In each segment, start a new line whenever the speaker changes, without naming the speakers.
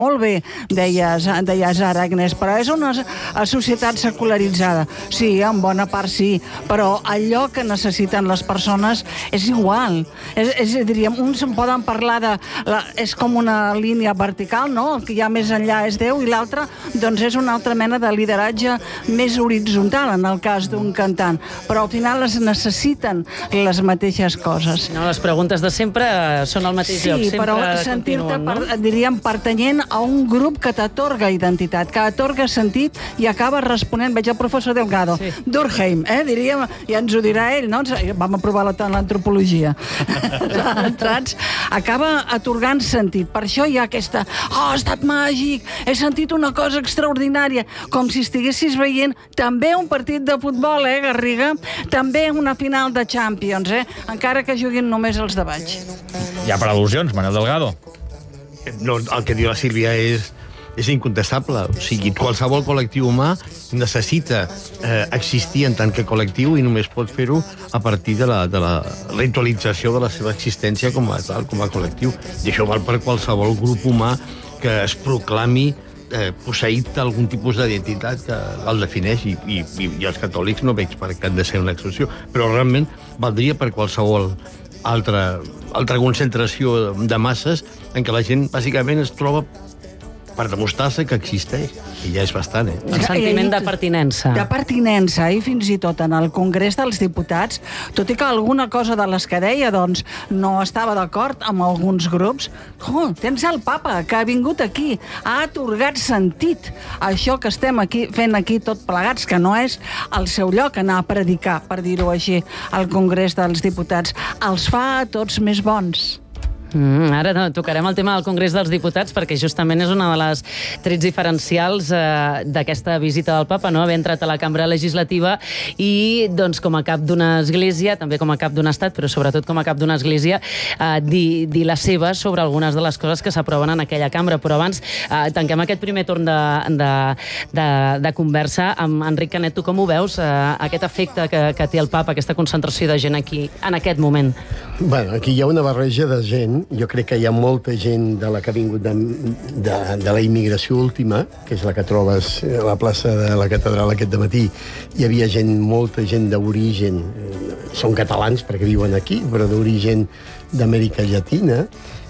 Molt bé, deies ara, Agnès, però és una societat secularitzada. Sí, en bona part sí, però allò que necessiten les persones és igual. Diríem, uns en poden parlar de... És com una línia vertical, no? El que hi ha més enllà és Déu, i l'altre, doncs, és una altra mena de lideratge més horitzontal, en el cas d'un cantant. Però al final es necessiten les mateixes coses.
No, les preguntes de sempre són al mateix lloc, sempre
continuen, no? Sí, però sentir-te, diríem, pertanyent a un grup que t'atorga identitat, que atorga sentit i acaba responent. Veig el professor Delgado, Durkheim, diríem, i ens ho dirà ell, no? Vam aprovar l'antropologia. Saps? Acaba atorgant sentit. Per això hi ha aquesta... Oh, ha estat màgic! He sentit una cosa extraordinària. Com si estiguessis veient també un partit de futbol, Garriga? També una final de Champions, encara que juguin només els de baix.
Hi ha per al·lusions, Manel Delgado.
No, el que diu la Sílvia és incontestable. O sigui, qualsevol col·lectiu humà necessita existir en tant que col·lectiu i només pot fer-ho a partir de la ritualització de la seva existència com a col·lectiu. I això val per qualsevol grup humà que es proclami posseït d'algun tipus d'identitat que el defineix, i els catòlics no veig per què han de ser una excepció, però realment valdria per qualsevol altra concentració de masses en què la gent bàsicament es troba per demostrar-se que existeix, i ja és bastant,
El sentiment de pertinença.
De pertinença, i fins i tot en el Congrés dels Diputats, tot i que alguna cosa de les que deia, doncs, no estava d'acord amb alguns grups, tens el papa, que ha vingut aquí, ha atorgat sentit a això que estem fent aquí tot plegats, que no és el seu lloc anar a predicar, per dir-ho així, al Congrés dels Diputats. Els fa a tots més bons.
Ara tocarem el tema del Congrés dels Diputats, perquè justament és una de les trets diferencials d'aquesta visita del papa, no? Haver entrat a la cambra legislativa i, doncs, com a cap d'una església, també com a cap d'un estat, però sobretot com a cap d'una església, dir la seva sobre algunes de les coses que s'aproven en aquella cambra. Però abans tanquem aquest primer torn de conversa amb Enric Canet. Tu com ho veus, aquest efecte que té el papa, aquesta concentració de gent aquí en aquest moment?
Bueno, aquí hi ha una barreja de gent. Jo crec que hi ha molta gent de la que ha vingut de la immigració última, que és la que trobes a la plaça de la catedral aquest dematí. Hi havia molta gent d'origen, són catalans perquè viuen aquí, però d'origen d'Amèrica Llatina.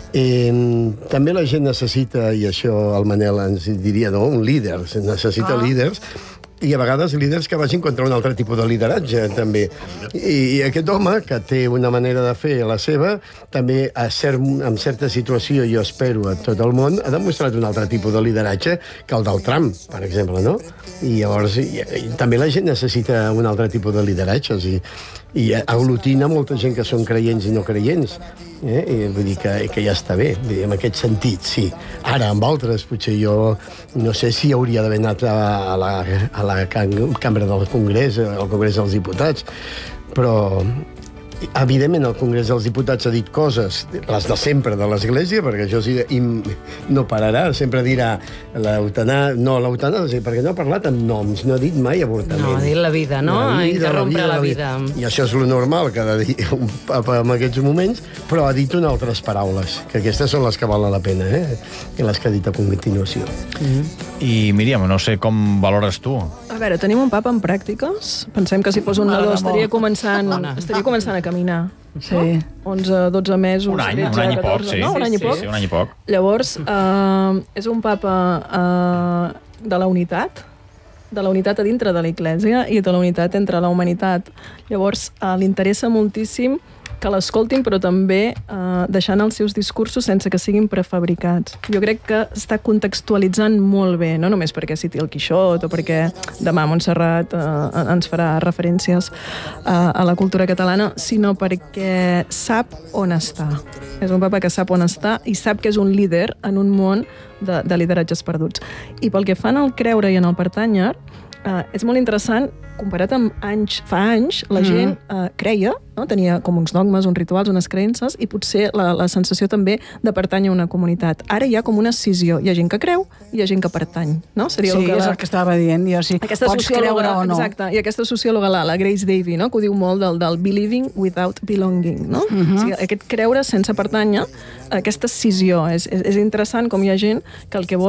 També la gent necessita, i això el Manel ens diria, no? Un líder, necessita líders, i a vegades líders que vagin contra un altre tipus de lideratge, també. I aquest home, que té una manera de fer la seva, també, en certa situació, jo espero, a tot el món, ha demostrat un altre tipus de lideratge que el del Trump, per exemple, no? I llavors, també la gent necessita un altre tipus de lideratge, o sigui, i aglutina molta gent que són creients i no creients. Vull dir que ja està bé, en aquest sentit, sí. Ara, amb altres, potser jo no sé si hauria d'haver anat a la cambra del Congrés, al Congrés dels Diputats, però evidentment el Congrés dels Diputats ha dit coses, les de sempre de l'Església, perquè això sí, no pararà, sempre dirà l'eutanàsia, perquè no ha parlat amb noms, no ha dit mai avortament.
No, ha dit la vida, no? Interrompre la vida.
I això és lo normal que ha de dir un papa en aquests moments, però ha dit unes altres paraules, que aquestes són les que valen la pena, i les que ha dit a continuació.
I Míriam, no sé com valores tu.
A veure, tenim un papa en pràctiques. Pensem que si fos un nadó estaria començant a caminar.
Sí.
11, 12 mesos,
Un any
13,
i poc,
14,
sí.
No? Un any i poc.
Sí, un any i poc.
Llavors, és un papa de la unitat a dintre de l'Església i de la unitat entre la humanitat. Llavors, li interessa moltíssim que l'escoltin, però també deixant els seus discursos sense que siguin prefabricats. Jo crec que està contextualitzant molt bé, no només perquè citi el Quixot o perquè demà Montserrat ens farà referències a la cultura catalana, sinó perquè sap on està. És un papa que sap on està i sap que és un líder en un món de lideratges perduts. I pel que fan al creure i en el pertànyer, és molt interessant, comparat amb fa anys, la gent creia, no? Tenia com uns dogmes, uns rituals, unes creences, i potser la sensació també de pertànyer a una comunitat. Ara hi ha com una escissió. Hi ha gent que creu i hi ha gent que pertany. No? Seria
és el que estava dient jo, sí. Pots creure o no.
Exacte, i aquesta sociòloga, la Grace Davy, no? Que ho diu molt del believing without belonging. No? O sigui, aquest creure sense pertànyer, aquesta escissió. És interessant com hi ha gent que el que vol